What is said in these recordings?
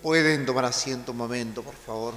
Pueden tomar asiento un momento, por favor.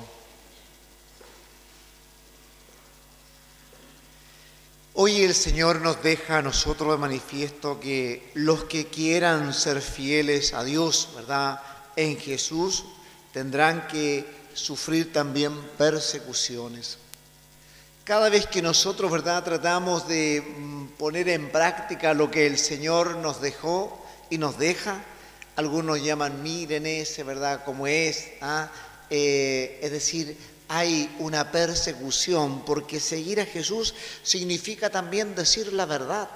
Hoy el Señor nos deja a nosotros de manifiesto que los que quieran ser fieles a Dios, ¿verdad?, en Jesús, tendrán que sufrir también persecuciones. Cada vez que nosotros, ¿verdad?, tratamos de poner en práctica lo que el Señor nos dejó y nos deja, algunos llaman, miren ese, ¿verdad?, como es, es decir, hay una persecución, porque seguir a Jesús significa también decir la verdad.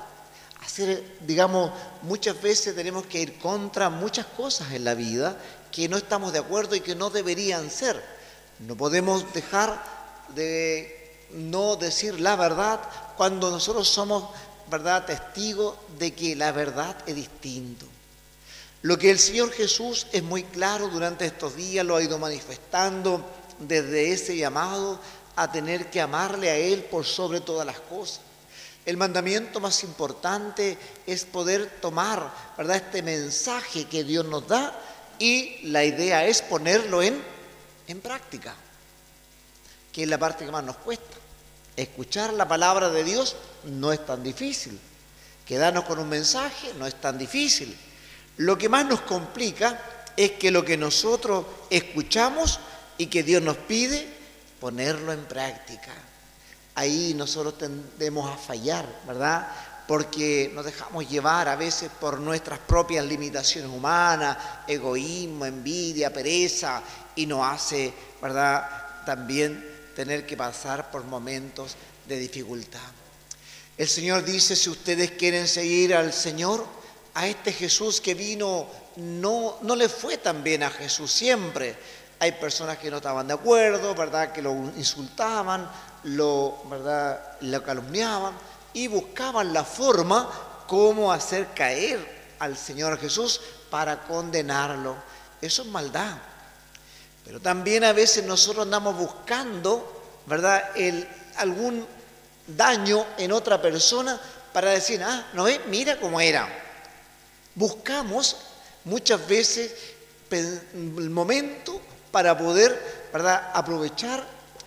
Muchas veces tenemos que ir contra muchas cosas en la vida que no estamos de acuerdo y que no deberían ser. No podemos dejar de no decir la verdad cuando nosotros somos, ¿verdad?, testigos de que la verdad es distinto. Lo que el Señor Jesús es muy claro durante estos días, lo ha ido manifestando desde ese llamado a tener que amarle a Él por sobre todas las cosas. El mandamiento más importante es poder tomar, ¿verdad?, este mensaje que Dios nos da, y la idea es ponerlo en práctica, que es la parte que más nos cuesta. Escuchar la palabra de Dios no es tan difícil. Quedarnos con un mensaje no es tan difícil. Lo que más nos complica es que lo que nosotros escuchamos y que Dios nos pide, ponerlo en práctica. Ahí nosotros tendemos a fallar, ¿verdad?, porque nos dejamos llevar a veces por nuestras propias limitaciones humanas, egoísmo, envidia, pereza, y nos hace, ¿verdad?, también tener que pasar por momentos de dificultad. El Señor dice, si ustedes quieren seguir al Señor, a este Jesús que vino, no le fue tan bien a Jesús siempre. Hay personas que no estaban de acuerdo, ¿verdad?, que lo insultaban, lo calumniaban y buscaban la forma cómo hacer caer al Señor Jesús para condenarlo. Eso es maldad. Pero también a veces nosotros andamos buscando, ¿verdad?, algún daño en otra persona para decir, ¿no ves? Mira cómo era. Buscamos muchas veces el momento para poder, ¿verdad?, aprovechar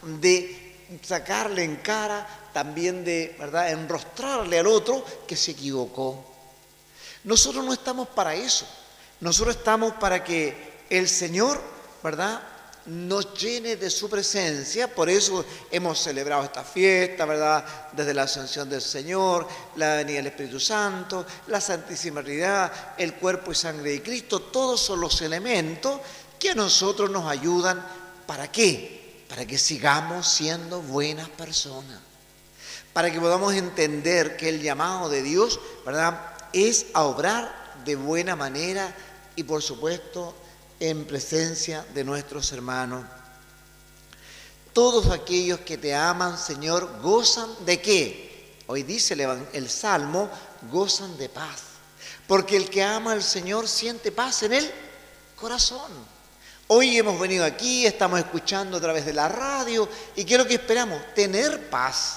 de sacarle en cara, también de, ¿verdad?, enrostrarle al otro que se equivocó. Nosotros no estamos para eso. Nosotros estamos para que el Señor, ¿verdad?, nos llene de su presencia. Por eso hemos celebrado esta fiesta, ¿verdad?, desde la ascensión del Señor, la venida del Espíritu Santo, la Santísima Trinidad, el cuerpo y sangre de Cristo. Todos son los elementos que a nosotros nos ayudan. ¿Para qué? Para que sigamos siendo buenas personas, para que podamos entender que el llamado de Dios, ¿verdad?, es a obrar de buena manera y, por supuesto, en presencia de nuestros hermanos. Todos aquellos que te aman, Señor, gozan ¿de qué? Hoy dice el Salmo, gozan de paz, porque el que ama al Señor siente paz en el corazón. Hoy hemos venido aquí, estamos escuchando a través de la radio, y ¿qué es lo que esperamos? Tener paz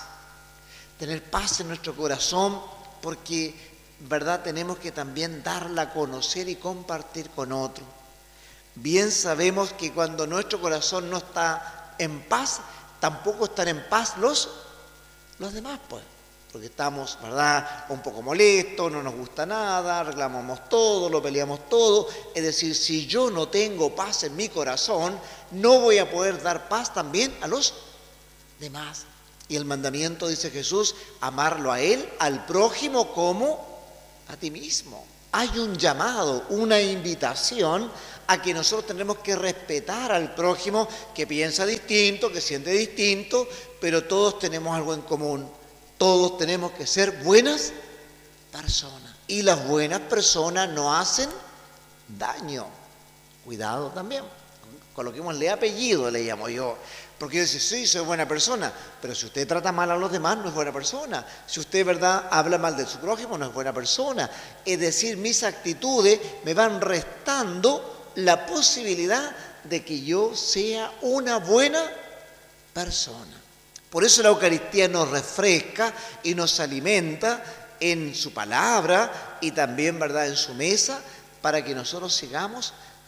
en nuestro corazón, porque, ¿verdad?, tenemos que también darla a conocer y compartir con otros. Bien sabemos que cuando nuestro corazón no está en paz, tampoco están en paz los demás, pues. Porque estamos, ¿verdad?, un poco molestos, no nos gusta nada, reclamamos todo, lo peleamos todo. Es decir, si yo no tengo paz en mi corazón, no voy a poder dar paz también a los demás. Y el mandamiento, dice Jesús, amarlo a Él, al prójimo como a ti mismo. Hay un llamado, una invitación a que nosotros tenemos que respetar al prójimo que piensa distinto, que siente distinto, pero todos tenemos algo en común. Todos tenemos que ser buenas personas. Y las buenas personas no hacen daño. Cuidado también. Coloquémosle apellido, le llamo yo. Porque yo digo, sí, soy buena persona, pero si usted trata mal a los demás, no es buena persona. Si usted, ¿verdad?, habla mal de su prójimo, no es buena persona. Es decir, mis actitudes me van restando la posibilidad de que yo sea una buena persona. Por eso la Eucaristía nos refresca y nos alimenta en su palabra y también, ¿verdad?, en su mesa, para que nosotros sigamos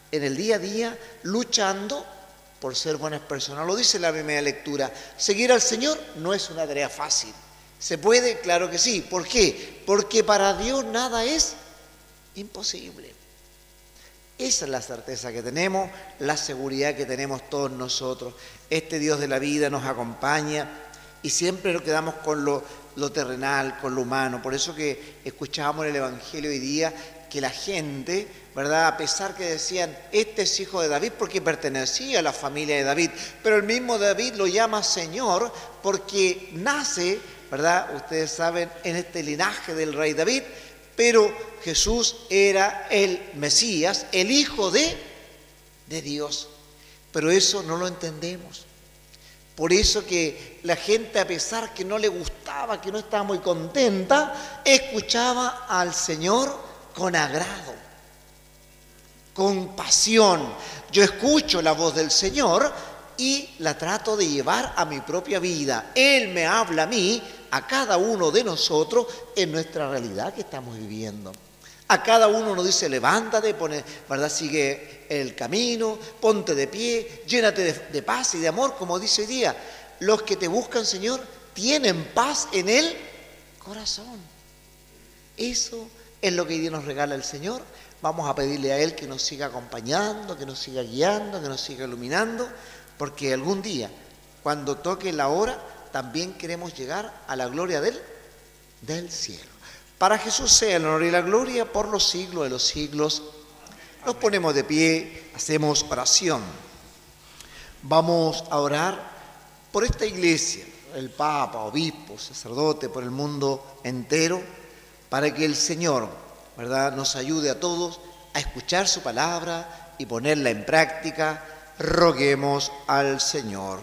en el día a día luchando por ser buenas personas. Lo dice la primera lectura. Seguir al Señor no es una tarea fácil. ¿Se puede? Claro que sí. ¿Por qué? Porque para Dios nada es imposible. Esa es la certeza que tenemos, la seguridad que tenemos todos nosotros. Este Dios de la vida nos acompaña y siempre nos quedamos con lo terrenal, con lo humano. Por eso que escuchábamos en el Evangelio hoy día que la gente, ¿verdad?, a pesar que decían, este es hijo de David porque pertenecía a la familia de David, pero el mismo David lo llama Señor porque nace, ¿verdad?, ustedes saben, en este linaje del rey David, pero Jesús era el Mesías, el Hijo de Dios. Pero eso no lo entendemos. Por eso que la gente, a pesar que no le gustaba, que no estaba muy contenta, escuchaba al Señor con agrado, con pasión. Yo escucho la voz del Señor y la trato de llevar a mi propia vida. Él me habla a mí, a cada uno de nosotros, en nuestra realidad que estamos viviendo. A cada uno nos dice, levántate, ¿verdad?, sigue el camino, ponte de pie, llénate de paz y de amor, como dice hoy día. Los que te buscan, Señor, tienen paz en el corazón. Eso es lo que hoy día nos regala el Señor. Vamos a pedirle a Él que nos siga acompañando, que nos siga guiando, que nos siga iluminando, porque algún día, cuando toque la hora, también queremos llegar a la gloria del cielo. Para Jesús sea el honor y la gloria por los siglos de los siglos. Nos ponemos de pie, hacemos oración. Vamos a orar por esta iglesia, el Papa, obispo, sacerdote, por el mundo entero, para que el Señor, ¿verdad?, nos ayude a todos a escuchar su palabra y ponerla en práctica. Roguemos al Señor.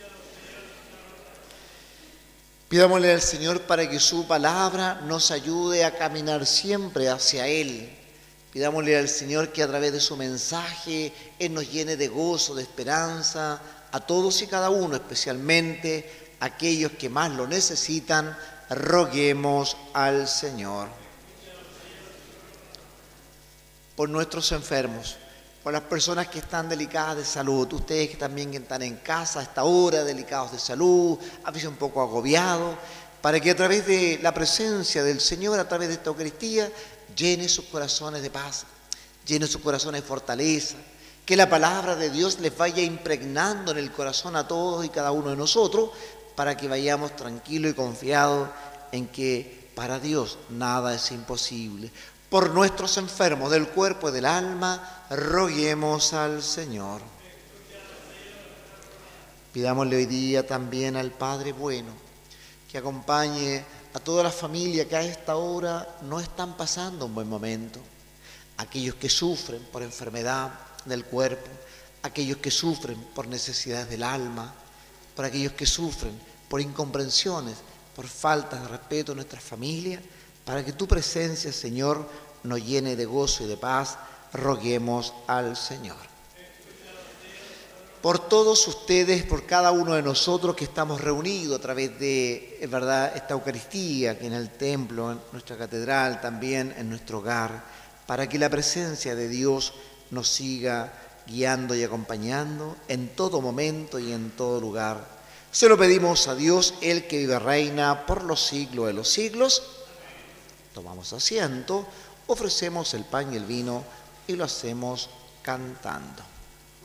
Pidámosle al Señor para que su palabra nos ayude a caminar siempre hacia Él. Pidámosle al Señor que a través de su mensaje Él nos llene de gozo, de esperanza, a todos y cada uno, especialmente a aquellos que más lo necesitan. Roguemos al Señor. Por nuestros enfermos, por las personas que están delicadas de salud, ustedes que también están en casa a esta hora, delicados de salud, a veces un poco agobiados, para que a través de la presencia del Señor, a través de esta Eucaristía, llene sus corazones de paz, llene sus corazones de fortaleza, que la palabra de Dios les vaya impregnando en el corazón a todos y cada uno de nosotros, para que vayamos tranquilos y confiados en que para Dios nada es imposible. Por nuestros enfermos del cuerpo y del alma, roguemos al Señor. Pidámosle hoy día también al Padre bueno, que acompañe a toda la familia que a esta hora no están pasando un buen momento. Aquellos que sufren por enfermedad del cuerpo, aquellos que sufren por necesidades del alma, por aquellos que sufren por incomprensiones, por faltas de respeto a nuestra familia, para que tu presencia, Señor, nos llene de gozo y de paz. Roguemos al Señor. Por todos ustedes, por cada uno de nosotros que estamos reunidos a través de, ¿verdad?, esta Eucaristía, que en el templo, en nuestra catedral, también en nuestro hogar, para que la presencia de Dios nos siga guiando y acompañando en todo momento y en todo lugar. Se lo pedimos a Dios, el que vive y reina por los siglos de los siglos. Tomamos asiento, ofrecemos el pan y el vino y lo hacemos cantando.